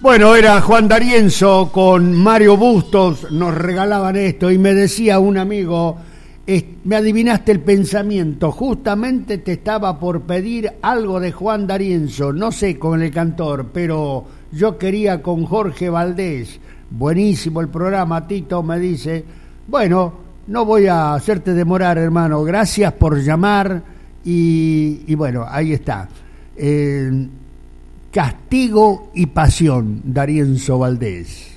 Bueno, era Juan D'Arienzo con Mario Bustos, nos regalaban esto y me decía un amigo, me adivinaste el pensamiento, justamente te estaba por pedir algo de Juan D'Arienzo, no sé con el cantor, pero yo quería con Jorge Valdés. Buenísimo el programa, Tito, me dice. Bueno, no voy a hacerte demorar, hermano, gracias por llamar y bueno, ahí está. Castigo y pasión, D'Arienzo Valdés.